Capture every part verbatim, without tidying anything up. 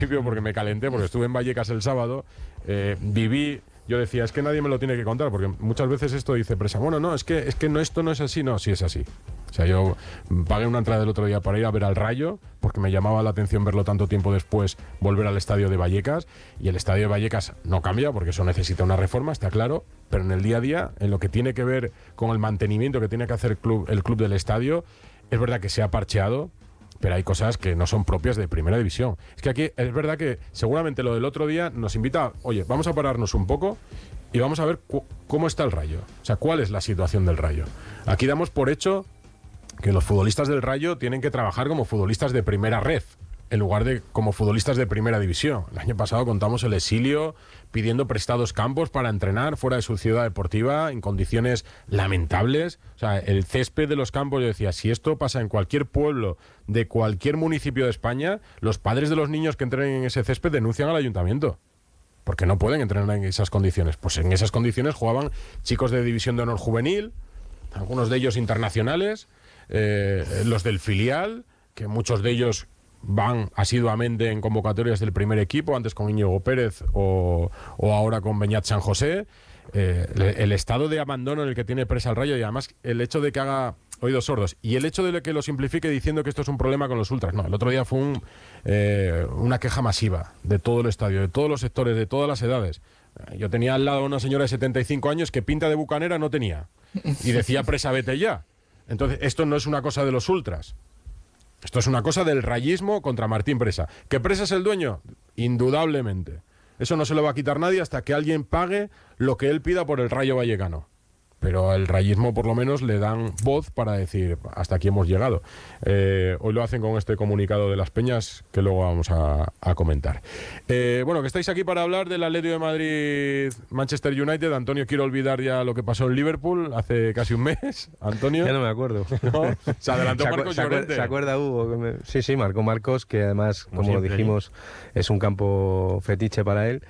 porque me calenté, porque estuve en Vallecas el sábado, eh, viví... Yo decía, es que nadie me lo tiene que contar, porque muchas veces esto dice Presa, bueno, no, es que, es que no, esto no es así, no, sí es así. O sea, yo pagué una entrada el otro día para ir a ver al Rayo, porque me llamaba la atención verlo tanto tiempo después, volver al estadio de Vallecas, y el estadio de Vallecas no cambia, porque eso necesita una reforma, está claro, pero en el día a día, en lo que tiene que ver con el mantenimiento que tiene que hacer el club, el club del estadio, es verdad que se ha parcheado, pero hay cosas que no son propias de primera división. Es que aquí es verdad que seguramente lo del otro día nos invita, oye, vamos a pararnos un poco y vamos a ver cu- cómo está el Rayo. O sea, cuál es la situación del Rayo. Aquí damos por hecho que los futbolistas del Rayo tienen que trabajar como futbolistas de primera red, en lugar de como futbolistas de primera división. El año pasado contamos el exilio pidiendo prestados campos para entrenar fuera de su ciudad deportiva en condiciones lamentables. O sea, el césped de los campos, yo decía, si esto pasa en cualquier pueblo de cualquier municipio de España, los padres de los niños que entrenen en ese césped denuncian al ayuntamiento. Porque no pueden entrenar en esas condiciones. Pues en esas condiciones jugaban chicos de División de Honor Juvenil, algunos de ellos internacionales, eh, los del filial, que muchos de ellos van asiduamente en convocatorias del primer equipo, antes con Íñigo Pérez o, o ahora con Beñat San José. Eh, el, el estado de abandono en el que tiene Presa el Rayo, y además el hecho de que haga oídos sordos y el hecho de que lo simplifique diciendo que esto es un problema con los ultras. No, el otro día fue un, eh, una queja masiva de todo el estadio, de todos los sectores, de todas las edades. Yo tenía al lado a una señora de setenta y cinco años que pinta de bucanera no tenía y decía Presa vete ya. Entonces esto no es una cosa de los ultras. Esto es una cosa del rayismo contra Martín Presa. ¿Que Presa es el dueño? Indudablemente. Eso no se lo va a quitar nadie hasta que alguien pague lo que él pida por el Rayo Vallecano. Pero al rayismo por lo menos le dan voz para decir hasta aquí hemos llegado. Eh, hoy lo hacen con este comunicado de las Peñas que luego vamos a, a comentar. Eh, bueno, que estáis aquí para hablar del Atlético de Madrid Manchester United. Antonio, quiero olvidar ya lo que pasó en Liverpool hace casi un mes. Antonio. Ya no me acuerdo. ¿No? Se adelantó ¿Se acu- Marcos se, acu- Llorente. ¿Se acuerda Hugo? Que me- Sí, sí, marcó Marcos, que además, como, Como siempre, dijimos, es un campo fetiche para él.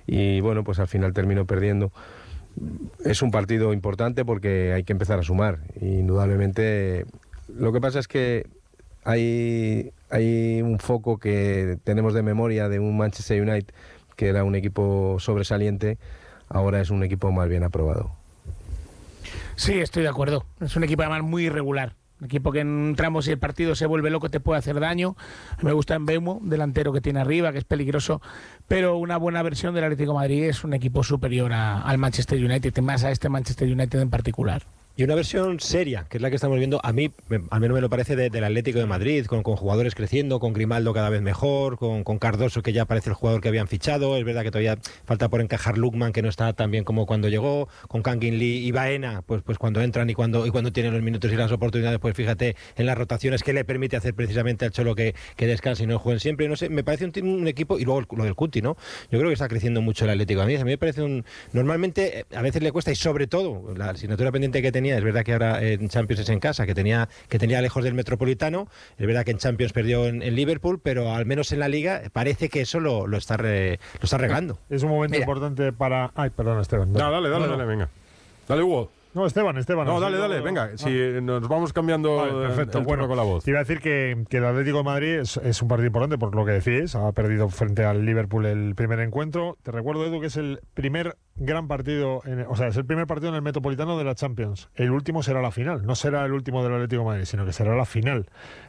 Y bueno, pues al final terminó perdiendo. Es un partido importante porque hay que empezar a sumar. Indudablemente, lo que pasa es que hay, hay un foco que tenemos de memoria de un Manchester United que era un equipo sobresaliente, ahora es un equipo más bien aprobado. Sí, estoy de acuerdo. Es un equipo además muy irregular. Un equipo que en un tramo, si el partido se vuelve loco, te puede hacer daño. Me gusta Mbeumo, delantero que tiene arriba, que es peligroso. Pero una buena versión del Atlético de Madrid es un equipo superior a, al Manchester United, más a este Manchester United en particular. Y una versión seria, que es la que estamos viendo, a mí, me, al menos me lo parece, de, del Atlético de Madrid, con, con jugadores creciendo, con Grimaldo cada vez mejor, con, con Cardoso, que ya parece el jugador que habían fichado. Es verdad que todavía falta por encajar Lookman, que no está tan bien como cuando llegó, con Kangin Lee y Baena, pues, pues cuando entran y cuando, y cuando tienen los minutos y las oportunidades, pues fíjate en las rotaciones que le permite hacer precisamente al Cholo que, que descanse y no jueguen siempre. No sé, me parece un, un equipo, y luego lo del Cuti, ¿no? Yo creo que está creciendo mucho el Atlético de Madrid. A mí me parece un... Normalmente, a veces le cuesta, y sobre todo, la asignatura pendiente que tenía, es verdad que ahora en Champions es en casa, que tenía que tenía lejos del Metropolitano. Es verdad que en Champions perdió en, en Liverpool, pero al menos en la Liga parece que eso lo, lo, está, re, lo está arreglando. Es un momento Mira. importante para... Ay, perdón, Esteban. No, dale, dale, Bueno. dale, venga. Dale, Hugo. No, Esteban, Esteban. No, sí, dale, dale, no, venga. no. Si nos vamos cambiando Vale, el- perfecto. el Bueno, turno con la voz. te iba a decir que, que el Atlético de Madrid es, es un partido importante por lo que decís. Ha perdido frente al Liverpool el primer encuentro. Te recuerdo, Edu, que es el primer gran partido, en, o sea, es el primer partido en el Metropolitano de la Champions. El último será la final. No será el último del Atlético de Madrid, sino que será la final.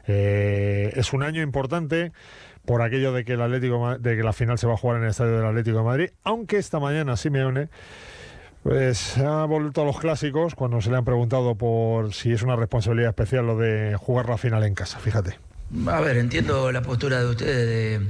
Eh, es un año importante por aquello de que el Atlético de que la final se va a jugar en el estadio del Atlético de Madrid, aunque esta mañana Simeone pues ha vuelto a los clásicos cuando se le han preguntado por si es una responsabilidad especial lo de jugar la final en casa, fíjate. A ver, entiendo la postura de ustedes de,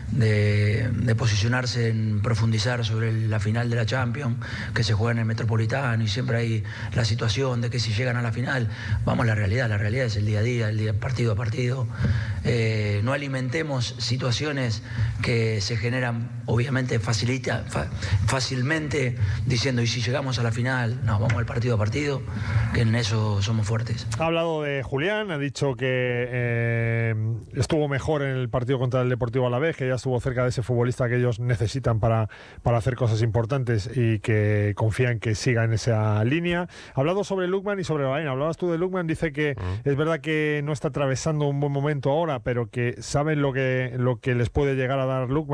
de, de posicionarse en profundizar sobre la final de la Champions, que se juega en el Metropolitano, y siempre hay la situación de que si llegan a la final, vamos a la realidad, la realidad es el día a día, el día partido a partido. Eh, no alimentemos situaciones que se generan, obviamente, facilita, fa, fácilmente, diciendo, y si llegamos a la final, no, vamos al partido a partido, que en eso somos fuertes. Ha hablado de Julián, ha dicho que eh, estuvo mejor en el partido contra el Deportivo Alavés, que ya estuvo cerca de ese futbolista que ellos necesitan para, para hacer cosas importantes y que confían que siga en esa línea. Ha hablado sobre Lookman y sobre Baena. Hablabas tú de Lookman, dice que uh-huh. es verdad que no está atravesando un buen momento ahora, pero que saben lo que, lo que les puede llegar a dar Lookman.